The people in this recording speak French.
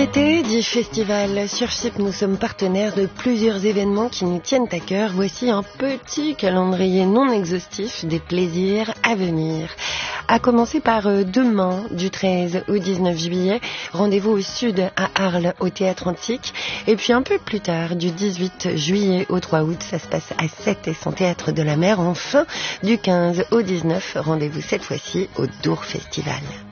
été dit festival. Sur Chypre, nous sommes partenaires de plusieurs événements qui nous tiennent à cœur. Voici un petit calendrier non exhaustif des plaisirs à venir. À commencer par demain, du 13 au 19 juillet, rendez-vous au sud à Arles, au Théâtre Antique. Et puis un peu plus tard, du 18 juillet au 3 août, ça se passe à Sète et son Théâtre de la Mer. Enfin, du 15 au 19, rendez-vous cette fois-ci au Dour Festival.